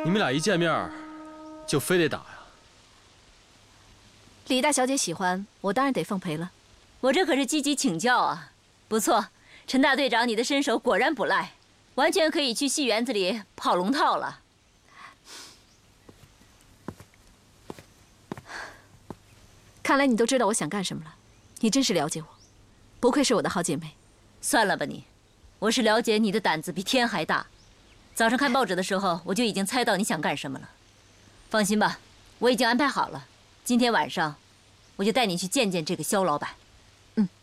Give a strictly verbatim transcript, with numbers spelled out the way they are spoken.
你们俩一见面，就非得打呀？ 李大小姐喜欢，我当然得奉陪了。 我这可是积极请教啊！不错，陈大队长，你的身手果然不赖，完全可以去戏园子里跑龙套了。 看来你都知道我想干什么了，你真是了解我，不愧是我的好姐妹。 算了吧你，我是了解你的胆子比天还大。早上看报纸的时候，我就已经猜到你想干什么了。放心吧，我已经安排好了，今天晚上我就带你去见见这个肖老板。